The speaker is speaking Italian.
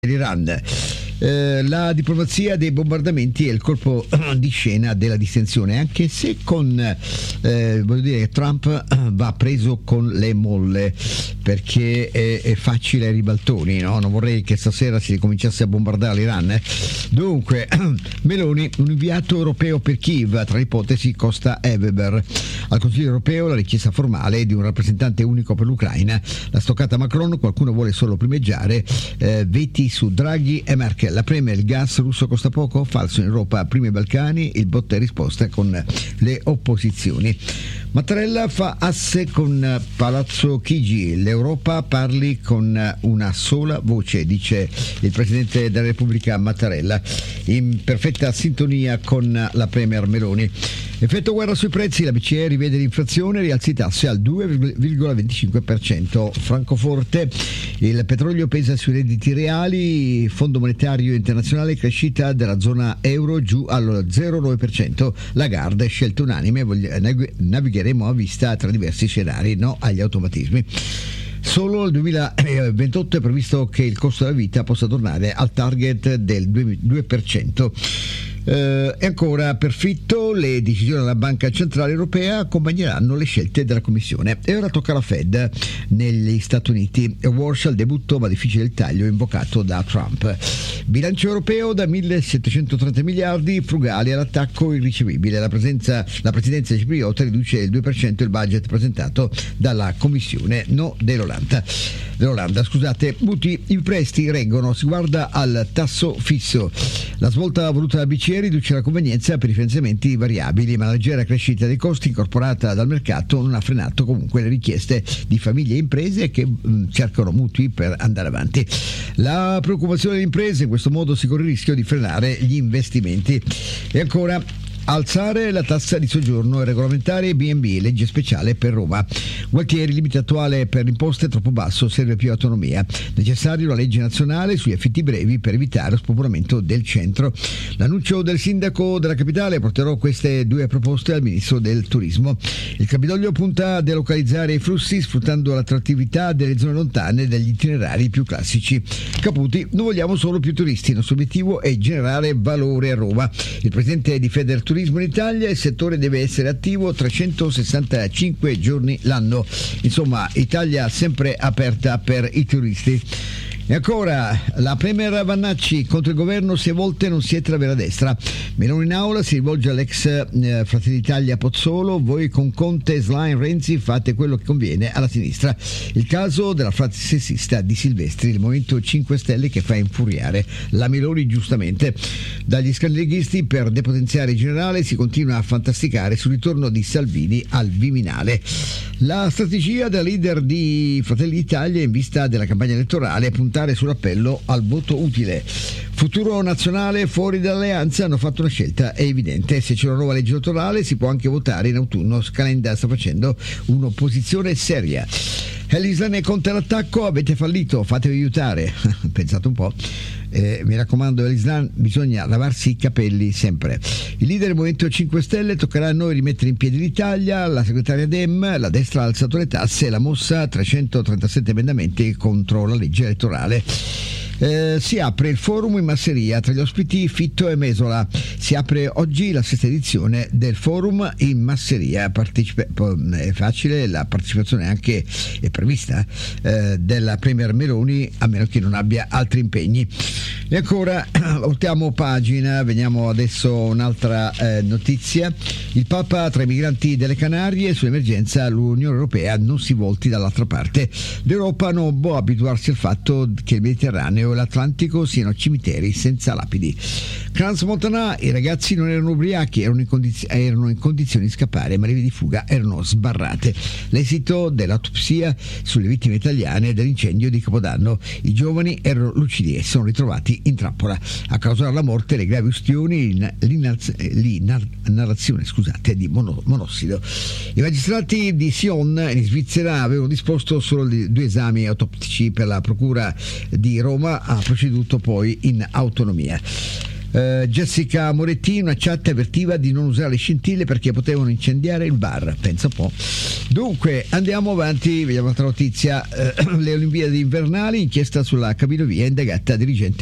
l'Iran. La diplomazia dei bombardamenti è il colpo di scena della distensione, anche se voglio dire, Trump va preso con le molle, perché è facile ai ribaltoni, no? Non vorrei che stasera si cominciasse a bombardare l'Iran. Dunque, Meloni, un inviato europeo per Kiev, tra le ipotesi Costa e Weber. Al Consiglio europeo la richiesta formale di un rappresentante unico per l'Ucraina, la stoccata Macron, qualcuno vuole solo primeggiare, veti su Draghi e Merkel. La premier, il gas russo costa poco, falso in Europa, prima i Balcani, il botta e risposta con le opposizioni. Mattarella fa asse con Palazzo Chigi, l'Europa parli con una sola voce, dice il Presidente della Repubblica Mattarella, in perfetta sintonia con la premier Meloni. Effetto guerra sui prezzi, la BCE rivede l'inflazione, rialza i tassi al 2,25%. Francoforte, il petrolio pesa sui redditi reali, Fondo Monetario Internazionale, crescita della zona euro giù al 0,9%. Lagarde, scelta unanime, navigheremo a vista tra diversi scenari, no agli automatismi. Solo nel 2028 è previsto che il costo della vita possa tornare al target del 2%. E ancora per Fitto, le decisioni della Banca Centrale Europea accompagneranno le scelte della Commissione. E ora tocca alla Fed negli Stati Uniti. Walsh al debutto, ma difficile il taglio invocato da Trump. Bilancio europeo da 1.730 miliardi, frugali all'attacco irricevibile. La presidenza cipriota riduce il 2% il budget presentato dalla Commissione, no dell'Olanda. Mutui, i prestiti reggono, si guarda al tasso fisso. La svolta voluta dalla BCE riduce la convenienza per i finanziamenti variabili, ma la leggera crescita dei costi incorporata dal mercato non ha frenato comunque le richieste di famiglie e imprese che cercano mutui per andare avanti. La preoccupazione delle imprese, in questo modo si corre il rischio di frenare gli investimenti. E ancora, alzare la tassa di soggiorno e regolamentare B&B, legge speciale per Roma. Gualtieri, limite attuale per l'imposta è troppo basso, serve più autonomia. Necessario la legge nazionale sugli affitti brevi per evitare lo spopolamento del centro. L'annuncio del sindaco della capitale, porterò queste due proposte al ministro del turismo. Il Campidoglio punta a delocalizzare i flussi sfruttando l'attrattività delle zone lontane dagli itinerari più classici. Caputi, non vogliamo solo più turisti, il nostro obiettivo è generare valore a Roma. Il presidente di Federturismo in Italia, il settore deve essere attivo 365 giorni l'anno. Insomma, Italia sempre aperta per i turisti. E ancora, la premier Vannacci contro il governo, se a volte non siete la vera destra. Meloni in aula si rivolge all'ex Fratelli d'Italia Pozzolo, voi con Conte, Schlein, Renzi fate quello che conviene alla sinistra. Il caso della frase sessista di Silvestri, il Movimento 5 Stelle che fa infuriare la Meloni giustamente. Dagli scandalizzi per depotenziare il generale si continua a fantasticare sul ritorno di Salvini al Viminale. La strategia da leader di Fratelli d'Italia in vista della campagna elettorale è puntare sull'appello al voto utile. Futuro nazionale fuori dall'alleanza hanno fatto una scelta, è evidente, se c'è una nuova legge elettorale si può anche votare in autunno. Calenda sta facendo un'opposizione seria. L'Islam è contro l'attacco, avete fallito, fatevi aiutare. Pensate un po'. Mi raccomando, l'Islam, bisogna lavarsi i capelli sempre. Il leader del Movimento 5 Stelle, toccherà a noi rimettere in piedi l'Italia, la segretaria Dem, la destra ha alzato le tasse, la mossa 337 emendamenti contro la legge elettorale. Si apre il forum in Masseria, tra gli ospiti Fitto e Mesola. Si apre oggi la sesta edizione del forum in Masseria. È facile, la partecipazione anche è prevista della premier Meloni, a meno che non abbia altri impegni. E ancora, voltiamo pagina, veniamo adesso a un'altra notizia. Il Papa tra i migranti delle Canarie, sull'emergenza l'Unione Europea non si volti dall'altra parte. L'Europa non può abituarsi al fatto che il Mediterraneo e l'Atlantico siano cimiteri senza lapidi. Crans Montana, i ragazzi non erano ubriachi, erano in condizioni di scappare, ma le vie di fuga erano sbarrate. L'esito dell'autopsia sulle vittime italiane dell'incendio di Capodanno. I giovani erano lucidi e sono ritrovati in trappola. A causare la morte le gravi ustioni, l'inalazione di monossido. I magistrati di Sion in Svizzera avevano disposto solo 2 esami autoptici per la procura di Roma, ha proceduto poi in autonomia. Jessica Moretti, una chat avvertiva di non usare le scintille perché potevano incendiare il bar, pensa un po'. Dunque andiamo avanti, vediamo un'altra notizia. Le Olimpiadi invernali, inchiesta sulla capinovia, indagata dirigente